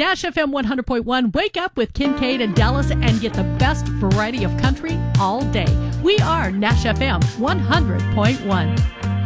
Nash FM 100.1. Wake up with Kincaid and Dallas and get the best variety of country all day. We are Nash FM 100.1.